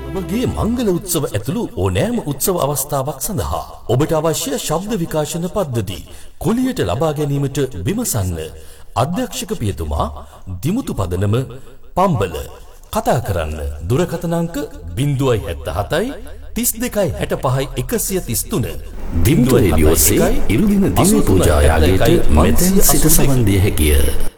ඔබගේ මංගල උත්සව ඇතුළු ඕනෑම උත්සව අවස්ථාවක් සඳහා ඔබට අවශ්‍ය ශබ්ද විකාශන පද්ධති කුලියට ලබා ගැනීමට විමසන්න. අධ්‍යක්ෂක පියතුමා දිමුතු පදනම පම්බල. කතා කරන්න දුරකථන අංක 077 32 65 133. දිමුතු රේඩියෝ සේ ඉරුදින දින පූජා යාගයට මෙතෙන් සිට සමන් දිය හැකිය.